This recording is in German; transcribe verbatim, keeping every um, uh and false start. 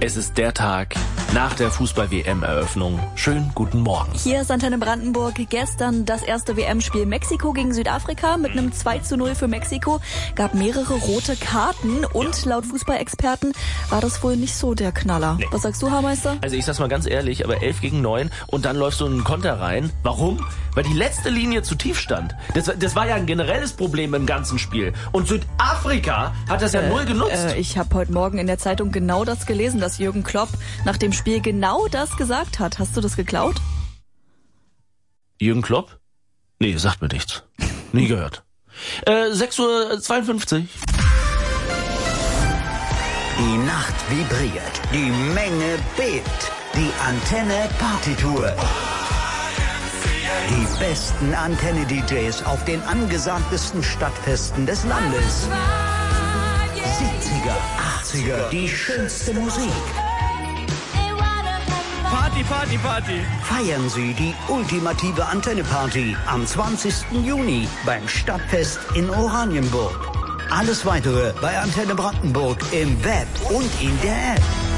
Es ist der Tag nach der Fußball-W M-Eröffnung. Schönen guten Morgen. Hier ist Antenne Brandenburg. Gestern das erste W M-Spiel Mexiko gegen Südafrika mit einem zwei zu null für Mexiko. Gab mehrere rote Karten und laut Fußballexperten war das wohl nicht so der Knaller. Nee. Was sagst du, Haarmeister? Also ich sag's mal ganz ehrlich, aber elf gegen neun und dann läufst du in einen Konter rein. Warum? Weil die letzte Linie zu tief stand. Das, das war ja ein generelles Problem im ganzen Spiel. Und Südafrika hat das ja äh, null genutzt. Äh, ich habe heute Morgen in der Zeitung genau das gelesen, dass Jürgen Klopp nach dem Spiel genau das gesagt hat. Hast du das geklaut? Jürgen Klopp? Nee, sagt mir nichts. Nie gehört. Äh, sechs Uhr zweiundfünfzig. Die Nacht vibriert, die Menge bebt, die Antenne Partytour. Die besten Antenne-D Js auf den angesagtesten Stadtfesten des Landes. siebziger, achtziger, die schönste Musik. Party, Party, Party. Feiern Sie die ultimative Antenne-Party am zwanzigsten Juni beim Stadtfest in Oranienburg. Alles Weitere bei Antenne Brandenburg im Web und in der App.